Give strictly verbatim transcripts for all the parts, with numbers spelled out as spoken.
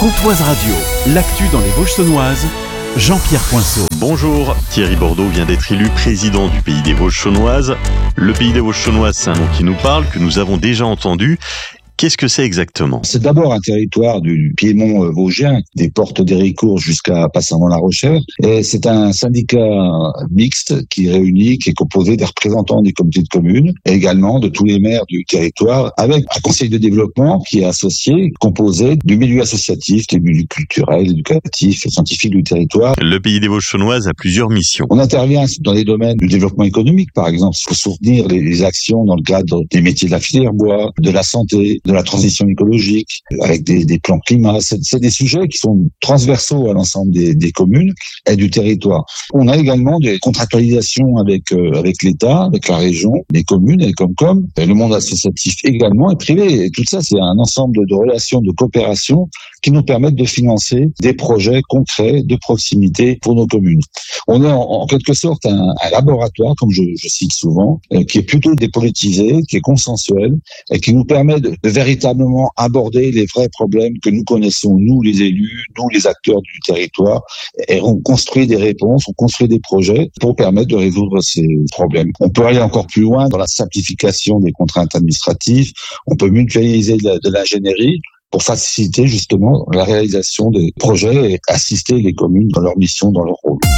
Comtoise Radio, l'actu dans les Vosges saunoises, Jean-Pierre Poinceau. Bonjour, Thierry Bordeaux vient d'être élu président du Pays des Vosges saunoises. Le Pays des Vosges saunoises, c'est un nom qui nous parle, que nous avons déjà entendu. Qu'est-ce que c'est exactement ? C'est d'abord un territoire du Piémont vosgien, des portes d'Héricourt jusqu'à Passavant-la-Rochère. Et c'est un syndicat mixte qui réunit, qui est composé des représentants des comités de communes et également de tous les maires du territoire, avec un conseil de développement qui est associé, composé du milieu associatif, des milieux culturels, éducatifs et scientifiques du territoire. Le Pays des Vosges saunoises a plusieurs missions. On intervient dans les domaines du développement économique, par exemple, pour soutenir les actions dans le cadre des métiers de la filière bois, de la santé, de la transition écologique, avec des, des plans climat. C'est, c'est des sujets qui sont transversaux à l'ensemble des, des communes et du territoire. On a également des contractualisations avec euh, avec l'État, avec la région, les communes, et les Comcom, et le monde associatif également et privé. Et tout ça, c'est un ensemble de, de relations, de coopération qui nous permettent de financer des projets concrets de proximité pour nos communes. On est en, en quelque sorte un, un laboratoire, comme je, je cite souvent, euh, qui est plutôt dépolitisé, qui est consensuel et qui nous permet de, de véritablement aborder les vrais problèmes que nous connaissons, nous les élus, nous les acteurs du territoire, et on construit des réponses, on construit des projets pour permettre de résoudre ces problèmes. On peut aller encore plus loin dans la simplification des contraintes administratives, on peut mutualiser de, la, de l'ingénierie pour faciliter justement la réalisation des projets et assister les communes dans leur mission, dans leur rôle.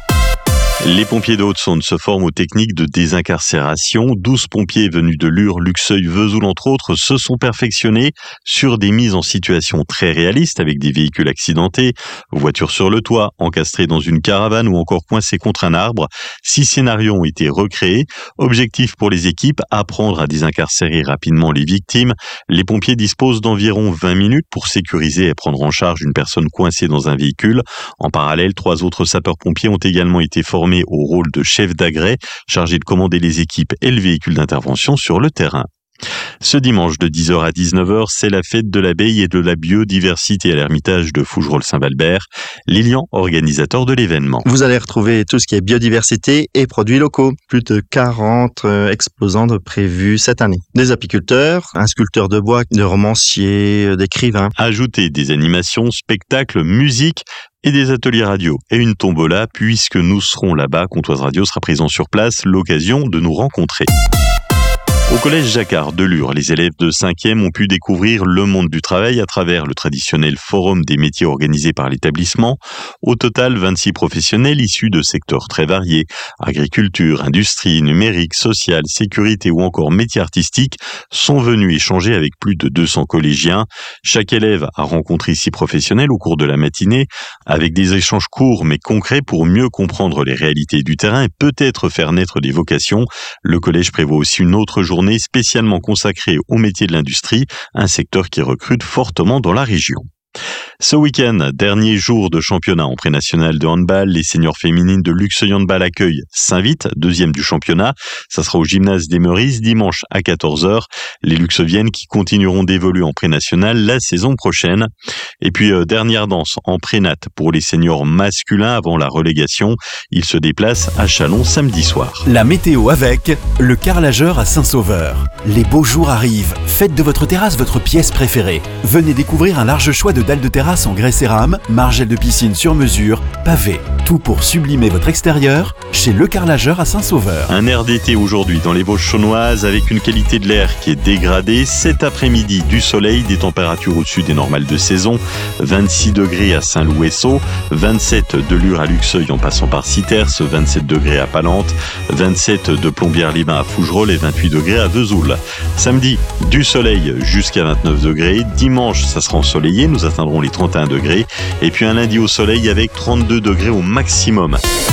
Les pompiers de Haute-Saône se forment aux techniques de désincarcération. douze pompiers venus de Lure, Luxeuil, Vesoul, entre autres, se sont perfectionnés sur des mises en situation très réalistes avec des véhicules accidentés, voitures sur le toit, encastrées dans une caravane ou encore coincées contre un arbre. Six scénarios ont été recréés. Objectif pour les équipes, apprendre à désincarcérer rapidement les victimes. Les pompiers disposent d'environ vingt minutes pour sécuriser et prendre en charge une personne coincée dans un véhicule. En parallèle, trois autres sapeurs-pompiers ont également été formés au rôle de chef d'agrès, chargé de commander les équipes et le véhicule d'intervention sur le terrain. Ce dimanche de dix heures à dix-neuf heures, c'est la fête de l'abeille et de la biodiversité à l'Ermitage de Fougerolles-Saint-Valbert. Lilian, organisateur de l'événement. Vous allez retrouver tout ce qui est biodiversité et produits locaux. Plus de quarante euh, exposants de prévus cette année. Des apiculteurs, un sculpteur de bois, des romanciers, d'écrivains. Ajoutez des animations, spectacles, musique et des ateliers radio et une tombola, puisque nous serons là-bas. Comtoise Radio sera présent sur place, l'occasion de nous rencontrer. Au collège Jacquard de Lure, les élèves de cinquième ont pu découvrir le monde du travail à travers le traditionnel forum des métiers organisé par l'établissement. Au total, vingt-six professionnels issus de secteurs très variés, agriculture, industrie, numérique, social, sécurité ou encore métiers artistiques, sont venus échanger avec plus de deux cents collégiens. Chaque élève a rencontré six professionnels au cours de la matinée, avec des échanges courts mais concrets pour mieux comprendre les réalités du terrain et peut-être faire naître des vocations. Le collège prévoit aussi une autre journée spécialement consacrée aux métiers de l'industrie, un secteur qui recrute fortement dans la région. Ce week-end, dernier jour de championnat en pré-national de handball, les seniors féminines de Luxeuil Handball accueillent Saint-Vite, deuxième du championnat. Ça sera au gymnase des Meurices, dimanche à quatorze heures. Les Luxeuviennes qui continueront d'évoluer en pré-national la saison prochaine. Et puis, euh, dernière danse en pré-nat pour les seniors masculins avant la relégation. Ils se déplacent à Châlons samedi soir. La météo avec le carrelageur à Saint-Sauveur. Les beaux jours arrivent. Faites de votre terrasse votre pièce préférée. Venez découvrir un large choix de dalles de terrasse en grès cérame, margelle de piscine sur mesure, pavé. Tout pour sublimer votre extérieur chez Le Carrelageur à Saint-Sauveur. Un air d'été aujourd'hui dans les Vosges saunoises avec une qualité de l'air qui est dégradée. Cet après-midi, du soleil, des températures au-dessus des normales de saison. vingt-six degrés à Saint-Loup-et-Sault, vingt-sept de Lure à Luxeuil en passant par Citerce, vingt-sept degrés à Palente, vingt-sept de Plombières-les-Bains à Fougerolles et vingt-huit degrés à Vesoul. Samedi, du soleil jusqu'à vingt-neuf degrés. Dimanche, ça sera ensoleillé, nous atteindrons les trente et un degrés. Et puis un lundi au soleil avec trente-deux degrés au maximum.